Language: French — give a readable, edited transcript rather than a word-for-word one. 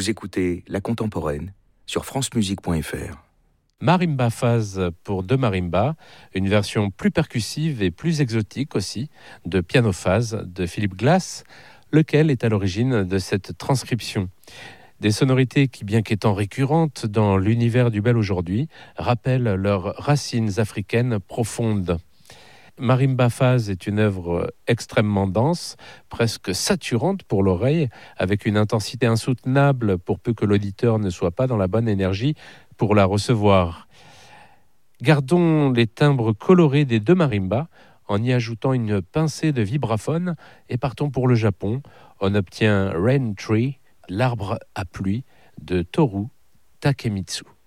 Vous écoutez La Contemporaine sur francemusique.fr. Marimba phase pour deux marimbas, une version plus percussive et plus exotique aussi de Piano phase de Philip Glass, lequel est à l'origine de cette transcription. Des sonorités qui, bien qu'étant récurrentes dans l'univers du bel aujourd'hui, rappellent leurs racines africaines profondes. Marimba phase est une œuvre extrêmement dense, presque saturante pour l'oreille, avec une intensité insoutenable pour peu que l'auditeur ne soit pas dans la bonne énergie pour la recevoir. Gardons les timbres colorés des deux marimbas en y ajoutant une pincée de vibraphone et partons pour le Japon. On obtient Rain Tree, l'arbre à pluie de Toru Takemitsu.